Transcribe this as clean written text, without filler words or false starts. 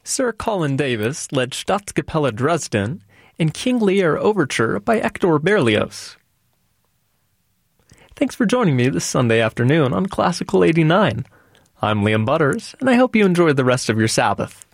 Sir Colin Davis led Staatskapelle Dresden and King Lear Overture by Hector Berlioz. Thanks for joining me this Sunday afternoon on Classical 89. I'm Liam Butters, and I hope you enjoy the rest of your Sabbath.